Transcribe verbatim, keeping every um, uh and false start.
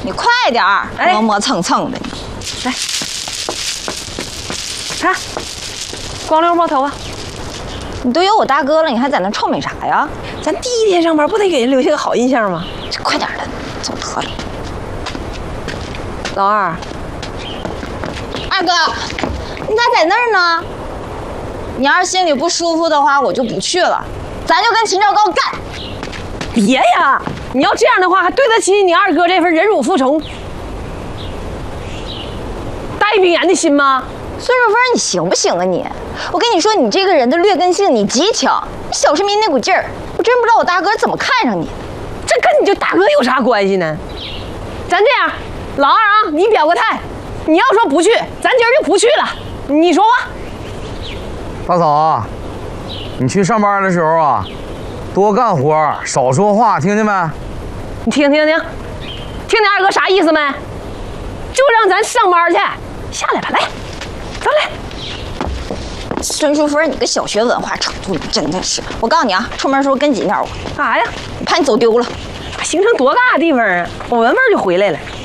你快点儿，磨磨蹭蹭的。 来，看，光溜吗头发？ 你都有我大哥了，你还在那臭美啥呀？ 咱第一天上班不得给人留下个好印象吗？ 快点的，走得了。 老二， 二哥，你咋在那儿呢？你要是心里不舒服的话，我就不去了，咱就跟秦昭高干。 别呀！你要这样的话，还对得起你二哥这份忍辱负重、大义凛然的心吗？ 孙淑芬，你行不行啊你？我跟你说，你这个人的劣根性你极强，你小市民那股劲儿，我真不知道我大哥怎么看上你。 这跟你这大哥有啥关系呢？咱这样，老二啊，你表个态，你要说不去，咱今儿就不去了。你说吧。 大嫂啊，你去上班的时候啊，多干活，少说话，听见没？ 你听听听，听听二哥啥意思没？就让咱上班去，下来吧，来，走来。 孙淑芬，你个小学文化程度，你真的是！我告诉你啊，出门时候跟紧点，我干啥呀？ 我怕你走丢了。 行程多大地方啊？我闻味就回来了。